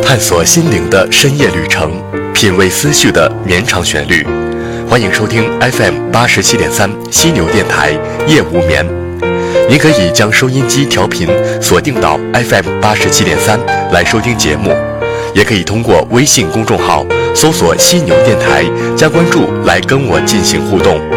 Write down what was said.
探索心灵的深夜旅程，品味思绪的绵长旋律。欢迎收听 FM87.3 犀牛电台夜无眠。您可以将收音机调频锁定到 FM87.3 来收听节目，也可以通过微信公众号搜索犀牛电台加关注来跟我进行互动。